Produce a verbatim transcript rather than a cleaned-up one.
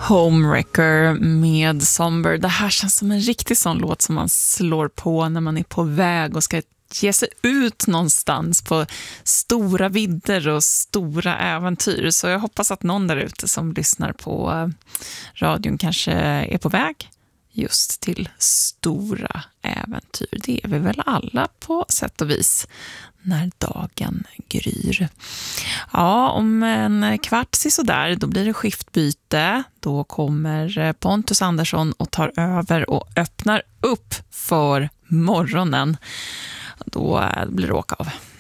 Homewrecker med Somber. Det här känns som en riktig sån låt som man slår på när man är på väg och ska ge sig ut någonstans på stora vidder och stora äventyr. Så jag hoppas att någon där ute som lyssnar på radion kanske är på väg just till stora äventyr. Det är vi väl alla på sätt och vis när dagen gryr. Ja, om en kvart så där, då blir det skiftbyte. Då kommer Pontus Andersson och tar över och öppnar upp för morgonen. Då blir det åka av.